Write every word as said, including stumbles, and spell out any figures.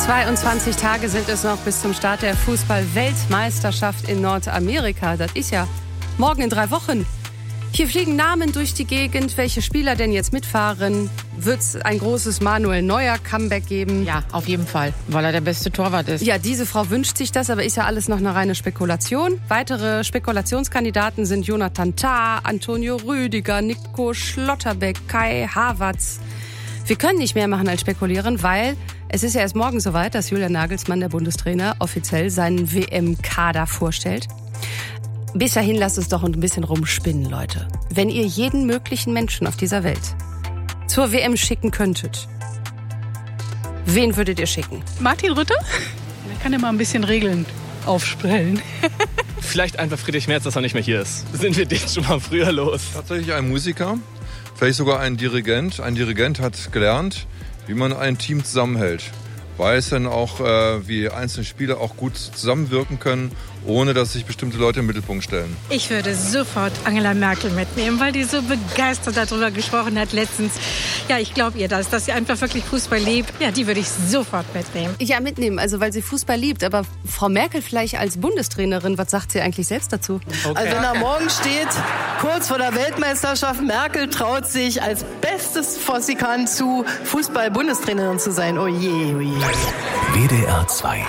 zweiundzwanzig Tage sind es noch bis zum Start der Fußball-Weltmeisterschaft in Nordamerika. Das ist ja morgen in drei Wochen. Hier fliegen Namen durch die Gegend. Welche Spieler denn jetzt mitfahren? Wird es ein großes Manuel Neuer-Comeback geben? Ja, auf jeden Fall, weil er der beste Torwart ist. Ja, diese Frau wünscht sich das, aber ist ja alles noch eine reine Spekulation. Weitere Spekulationskandidaten sind Jonathan Tah, Antonio Rüdiger, Nico Schlotterbeck, Kai Havertz. Wir können nicht mehr machen als spekulieren, weil es ist ja erst morgen soweit, dass Julian Nagelsmann, der Bundestrainer, offiziell seinen W M-Kader vorstellt. Bis dahin lasst es doch ein bisschen rumspinnen, Leute. Wenn ihr jeden möglichen Menschen auf dieser Welt zur W M schicken könntet, wen würdet ihr schicken? Martin Rütter? Der kann ja mal ein bisschen Regeln aufstellen. Vielleicht einfach Friedrich Merz, dass er nicht mehr hier ist. Sind wir den schon mal früher los? Tatsächlich ein Musiker, vielleicht sogar ein Dirigent. Ein Dirigent hat gelernt, wie man ein Team zusammenhält. Weiß dann auch, äh, wie einzelne Spieler auch gut zusammenwirken können, ohne dass sich bestimmte Leute im Mittelpunkt stellen. Ich würde sofort Angela Merkel mitnehmen, weil die so begeistert darüber gesprochen hat letztens. Ja, ich glaube ihr das, dass sie einfach wirklich Fußball liebt. Ja, die würde ich sofort mitnehmen. Ja, mitnehmen, also weil sie Fußball liebt. Aber Frau Merkel vielleicht als Bundestrainerin, was sagt sie eigentlich selbst dazu? Okay. Also wenn da morgen steht, kurz vor der Weltmeisterschaft, Merkel traut sich als bestes, was sie kann, zu Fußball-Bundestrainerin zu sein. Oh je, oh je. W D R zwei